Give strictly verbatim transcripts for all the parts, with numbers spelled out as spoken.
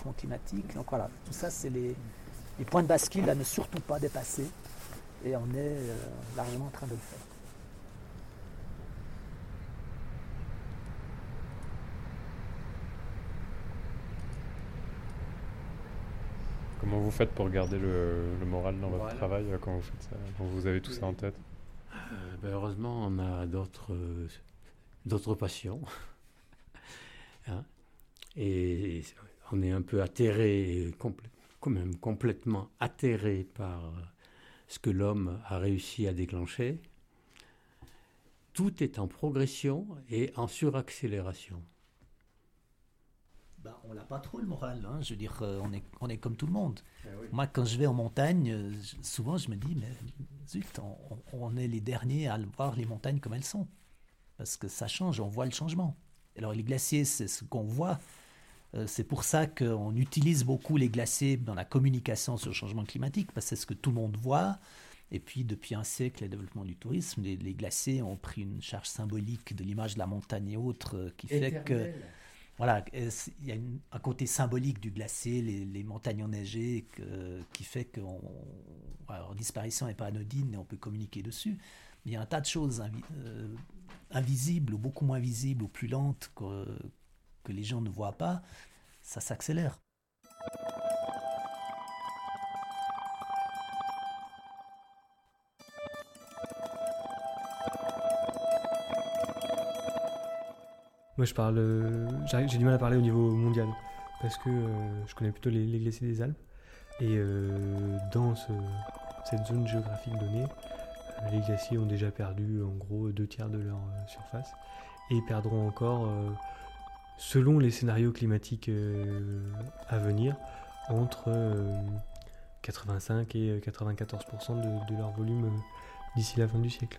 réchauffement climatique. Donc voilà, tout ça, c'est les, les points de bascule à ne surtout pas dépasser. Et on est euh, largement en train de le faire. Comment vous faites pour garder le, le moral dans Voilà. votre travail quand vous faites ça, quand vous avez tout ça en tête? Euh, ben heureusement, on a d'autres, euh, d'autres passions. Hein, et on est un peu atterré, complè- quand même complètement atterré par ce que l'homme a réussi à déclencher. Tout est en progression et en suraccélération. Ben, on n'a pas trop le moral, hein. Je veux dire, euh, on, est, on est comme tout le monde. Ah oui. Moi, quand je vais en montagne, euh, je- souvent je me dis, mais zut, on, on- on est les derniers à voir les montagnes comme elles sont. Parce que ça change, on voit le changement. Alors les glaciers, c'est ce qu'on voit. Euh, c'est pour ça qu'on utilise beaucoup les glaciers dans la communication sur le changement climatique, parce que c'est ce que tout le monde voit. Et puis, depuis un siècle, le développement du tourisme, les, les glaciers ont pris une charge symbolique de l'image de la montagne et autres, euh, qui fait que voilà, euh, c'est- il y a une- un côté symbolique du glacier, les, les montagnes enneigées, que- qui fait que leur disparition n'est pas anodine et on peut communiquer dessus. Mais il y a un tas de choses invi- euh, invisibles ou beaucoup moins visibles ou plus lentes que, que les gens ne voient pas. Ça s'accélère. Moi, je parle, euh, j'arrive- j'ai du mal à parler au niveau mondial parce que euh, je connais plutôt les, les glaciers des Alpes. Et euh, dans ce- cette zone géographique donnée, euh, les glaciers ont déjà perdu en gros deux tiers de leur euh, surface et perdront encore, euh, selon les scénarios climatiques euh, à venir, entre euh, quatre-vingt-cinq et quatre-vingt-quatorze pour cent de, de leur volume euh, d'ici la fin du siècle.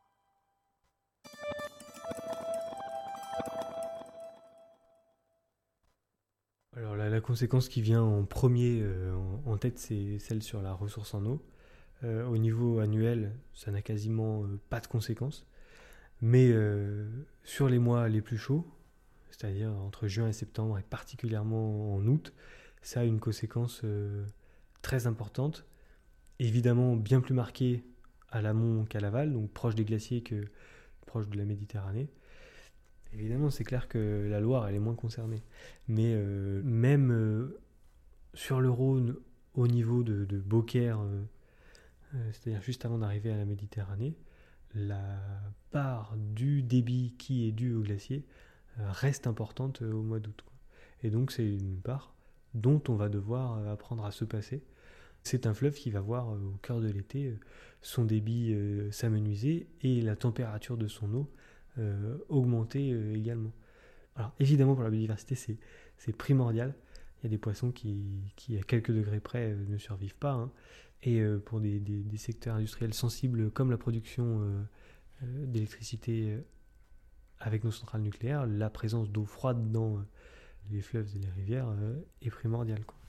Alors la, la conséquence qui vient en premier euh, en, en tête, c'est celle sur la ressource en eau. Euh, au niveau annuel, ça n'a quasiment euh, pas de conséquences. Mais euh, sur les mois les plus chauds, c'est-à-dire entre juin et septembre et particulièrement en août, ça a une conséquence euh, très importante. Évidemment bien plus marquée à l'amont qu'à l'aval, donc proche des glaciers que proche de la Méditerranée. Évidemment, c'est clair que la Loire, elle est moins concernée. Mais euh, même euh, sur le Rhône, au niveau de, de Beaucaire, euh, euh, c'est-à-dire juste avant d'arriver à la Méditerranée, la part du débit qui est dû au glacier euh, reste importante euh, au mois d'août, quoi. Et donc, c'est une part dont on va devoir euh, apprendre à se passer. C'est un fleuve qui va voir euh, au cœur de l'été euh, son débit euh, s'amenuiser et la température de son eau euh, augmenter euh, également. Alors évidemment pour la biodiversité c'est, c'est primordial. Il y a des poissons qui, qui à quelques degrés près euh, ne survivent pas, hein. Et euh, pour des, des, des secteurs industriels sensibles comme la production euh, euh, d'électricité euh, avec nos centrales nucléaires, la présence d'eau froide dans euh, les fleuves et les rivières euh, est primordiale, quoi.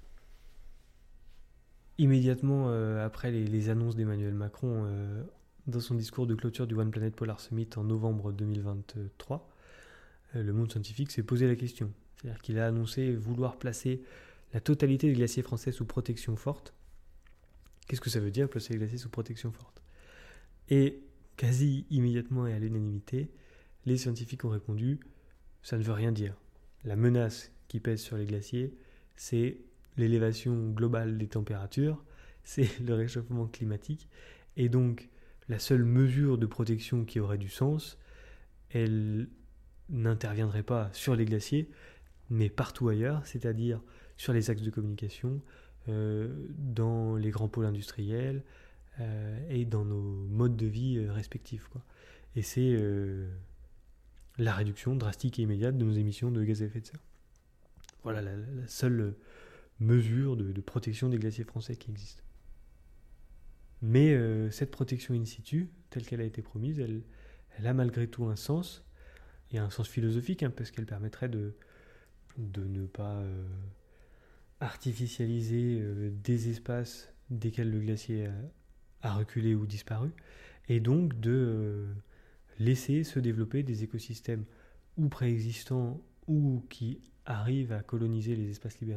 Immédiatement euh, après les, les annonces d'Emmanuel Macron euh, dans son discours de clôture du One Planet Polar Summit en novembre deux mille vingt-trois, euh, le monde scientifique s'est posé la question. C'est-à-dire qu'il a annoncé vouloir placer la totalité des glaciers français sous protection forte. Qu'est-ce que ça veut dire, placer les glaciers sous protection forte ? Et quasi immédiatement et à l'unanimité, les scientifiques ont répondu « ça ne veut rien dire ». La menace qui pèse sur les glaciers, c'est l'élévation globale des températures, c'est le réchauffement climatique, et donc la seule mesure de protection qui aurait du sens, elle n'interviendrait pas sur les glaciers, mais partout ailleurs, c'est-à-dire sur les axes de communication, euh, dans les grands pôles industriels euh, et dans nos modes de vie euh, respectifs, quoi. Et c'est euh, la réduction drastique et immédiate de nos émissions de gaz à effet de serre. Voilà la, la seule mesure de, de protection des glaciers français qui existe. Mais euh, cette protection in situ, telle qu'elle a été promise, elle, elle a malgré tout un sens, et un sens philosophique, hein, parce qu'elle permettrait de, de ne pas euh, artificialiser euh, des espaces desquels le glacier a, a reculé ou disparu, et donc de euh, laisser se développer des écosystèmes ou préexistants ou qui arrivent à coloniser les espaces libérés